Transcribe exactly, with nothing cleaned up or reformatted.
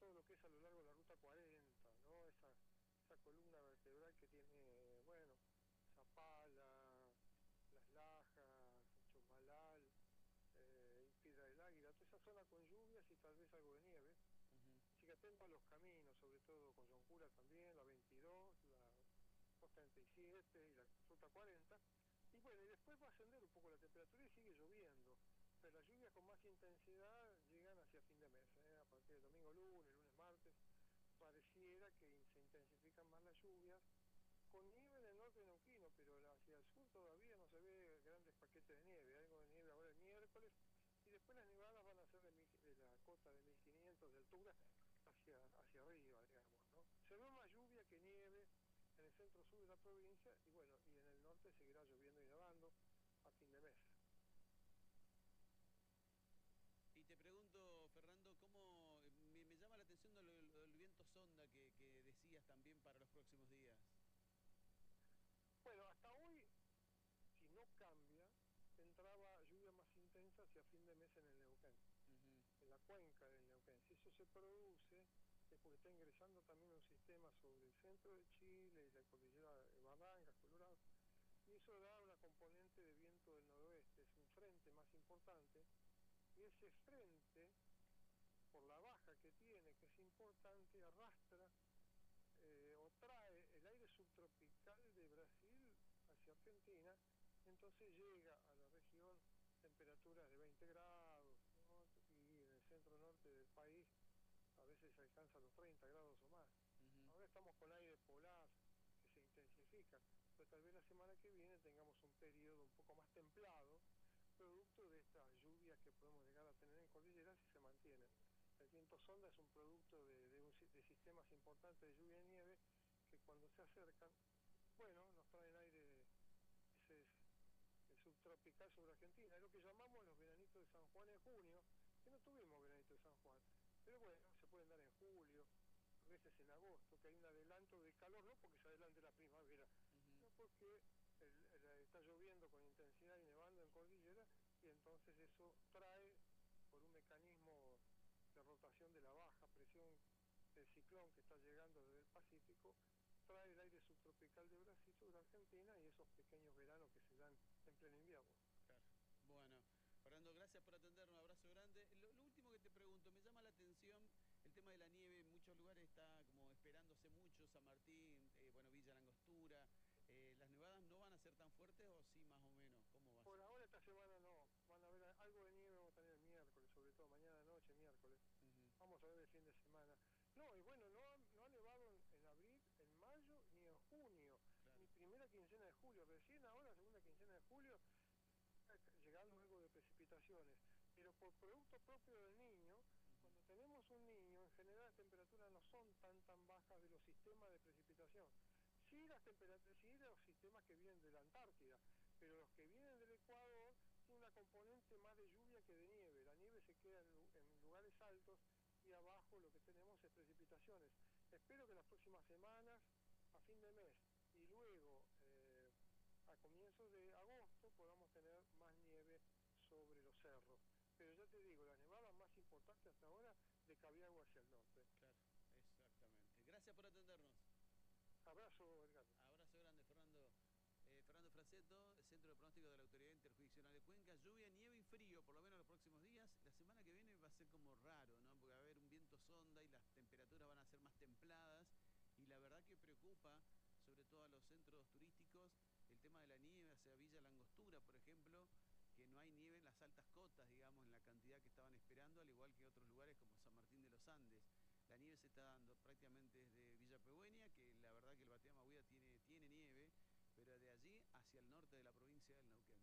todo lo que es a lo largo de la ruta cuarenta, ¿no? Esa, esa columna vertebral que tiene, bueno, Zapala, Las Lajas, Chomalal, eh, y Piedra del Águila, toda esa zona con lluvias y tal vez algo de nieve. Uh-huh. Así que atento a los caminos, sobre todo con Yoncura también, la veintidós, la dos treinta y siete y la ruta cuarenta. Y bueno, y después va a ascender un poco la temperatura y sigue lloviendo. Pero las lluvias con más intensidad llegan hacia fin de mes, ¿eh? A partir del domingo, lunes, lunes, martes, pareciera que se intensifican más las lluvias, con nieve en el norte neuquino, pero hacia el sur todavía no se ve grandes paquetes de nieve, algo de nieve ahora el miércoles, y después las nevadas van a ser de, mil, de la cota de mil quinientos de altura hacia, hacia arriba, digamos, ¿no? Se ve más lluvia que nieve en el centro sur de la provincia, y bueno, y en el norte seguirá lloviendo y nevando a fin de mes. Y te pregunto, Fernando, ¿cómo me, me llama la atención lo, lo del viento sonda que, que decías también para los próximos días? Bueno, hasta hoy, si no cambia, entraba lluvia más intensa hacia fin de mes en el Neuquén, Uh-huh. en la cuenca del Neuquén. Si eso se produce, es porque está ingresando también un sistema sobre el centro de Chile y la cordillera de Barrancas, Colorado, y eso da una componente de viento del noroeste, es un frente más importante, y ese frente, por la baja que tiene, que es importante, arrastra eh, o trae el aire subtropical de Brasil hacia Argentina, entonces llega a la región temperaturas de veinte grados, ¿no? Y en el centro norte del país a veces alcanza los treinta grados o más. Uh-huh. Ahora estamos con aire polar que se intensifica, pero tal vez la semana que viene tengamos un periodo un poco más templado, producto de estas lluvias que podemos llegar a tener en cordilleras si se mantienen. El viento sonda es un producto de, de, un, de sistemas importantes de lluvia y nieve que cuando se acercan, bueno, nos traen aire ese, el subtropical sobre Argentina. Es lo que llamamos los veranitos de San Juan en junio, que no tuvimos veranito de San Juan. Pero bueno, se pueden dar en julio, a veces en agosto, que hay un adelanto de calor, no porque se adelante la primavera, Uh-huh. sino porque el, el, está lloviendo con intensidad y nevando en cordillera, y entonces eso trae, por un mecanismo de rotación de la baja presión del ciclón que está llegando desde el Pacífico, trae el aire subtropical de Brasil sobre Argentina y esos pequeños veranos que se dan en pleno invierno. Claro. Bueno, Fernando, gracias por atendernos, un abrazo grande. Lo, lo último que te pregunto, me llama la atención el tema de la nieve, en muchos lugares está como esperándose mucho, San Martín, eh, bueno, Villa Langostura. Eh, ¿Las nevadas no van a ser tan fuertes o sí más o menos? ¿Cómo va a Por ser? ahora esta semana no, van a ver algo de nieve, vamos a tener el miércoles, sobre todo mañana noche, miércoles. Uh-huh. Vamos a ver el fin de semana. No, y bueno, no ha, no ha nevado en, en abril, en mayo, ni en junio, Claro. ni primera quincena de julio. Recién ahora, segunda quincena de julio, llegando algo de precipitaciones. Pero por producto propio del niño, Uh-huh. cuando tenemos un niño, en general las temperaturas no son tan tan bajas de los sistemas de precipitación. Sí las temperaturas, sí los sistemas que vienen de la Antártida, pero los que vienen del Ecuador tienen una componente más de lluvia que de nieve. La nieve se queda en, en lugares altos y abajo lo que tenemos es precipitaciones. Espero que las próximas semanas, a fin de mes, y luego eh, a comienzos de agosto podamos tener más nieve sobre los cerros. Pero ya te digo, las nevadas más importantes hasta ahora de Cabiagua hacia el norte. Claro, exactamente. Gracias por atendernos. Abrazo, Edgardo. Abrazo grande, Fernando. Eh, Fernando Fraceto, Centro de Pronóstico de la Autoridad Interjurisdiccional de Cuenca. Lluvia, nieve y frío, por lo menos los próximos días. La semana que viene va a ser como raro, ¿no? Porque va a haber un viento sonda y las temperaturas van a ser más templadas. Y la verdad que preocupa, sobre todo a los centros turísticos, el tema de la nieve hacia Villa Langostura, por ejemplo, que no hay nieve en las altas cotas, digamos, en la cantidad que estaban esperando, al igual que otros lugares como San Martín de los Andes. La nieve se está dando prácticamente desde Villa Pegüeña, que la verdad que el Batea Mahuida tiene, tiene nieve, pero de allí hacia el norte de la provincia del Neuquén.